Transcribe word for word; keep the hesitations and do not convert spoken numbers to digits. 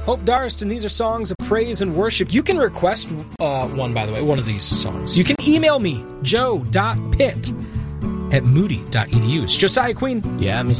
Hope Darston, these are songs of praise and worship. You can request uh, one, by the way, one of these songs. You can email me, joe dot pitt at moody dot e d u. It's Josiah Queen. Yeah, I'm